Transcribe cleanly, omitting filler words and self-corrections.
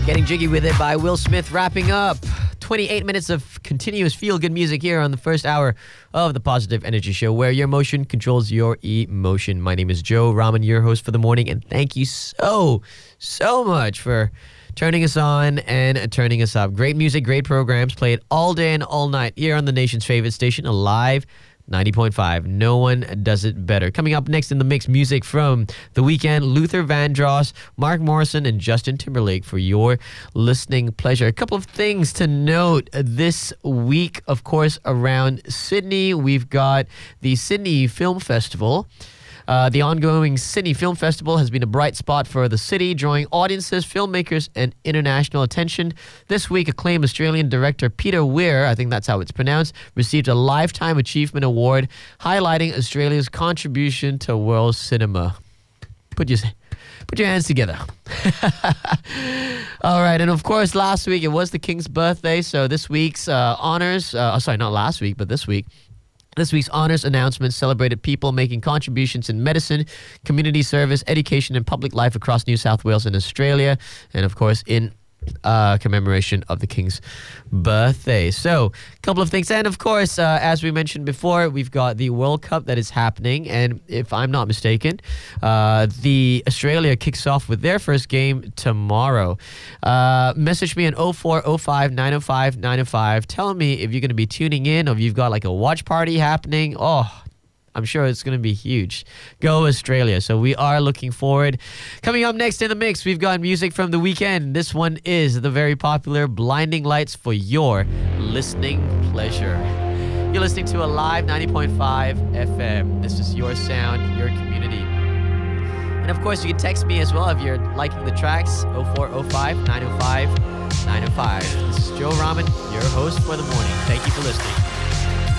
Getting Jiggy With It by Will Smith, wrapping up 28 minutes of continuous feel-good music here on the first hour of the Positive Energy Show, where your emotion controls your emotion. My name is Joe Rahman, your host for the morning, and thank you so much for turning us on and turning us up. Great music, great programs, played all day and all night here on the nation's favorite station, Alive 90.5. No one does it better. Coming up next in the mix, music from The Weeknd, Luther Vandross, Mark Morrison, and Justin Timberlake for your listening pleasure. A couple of things to note this week, of course, around Sydney. We've got the Sydney Film Festival. The ongoing Sydney Film Festival has been a bright spot for the city, drawing audiences, filmmakers, and international attention. This week, acclaimed Australian director Peter Weir, I think that's how it's pronounced, received a Lifetime Achievement Award, highlighting Australia's contribution to world cinema. Put your hands together. All right, and of course, last week it was the King's birthday, so this week's honors, sorry, not last week, but this week, this week's honors announcement celebrated people making contributions in medicine, community service, education, and public life across New South Wales and Australia. And of course, in commemoration of the King's birthday. So, a couple of things. And of course, as we mentioned before, we've got the World Cup that is happening. And if I'm not mistaken, the Australia kicks off with their first game tomorrow. Message me on 0405 905 905. Tell me if you're going to be tuning in or if you've got like a watch party happening. Oh, I'm sure it's going to be huge. Go Australia. So we are looking forward. Coming up next in the mix, we've got music from The Weeknd. This one is the very popular Blinding Lights for your listening pleasure. You're listening to Alive 90.5 FM. This is your sound, your community. And of course, you can text me as well if you're liking the tracks. 0405 905 905. This is Joe Rahman, your host for the morning. Thank you for listening.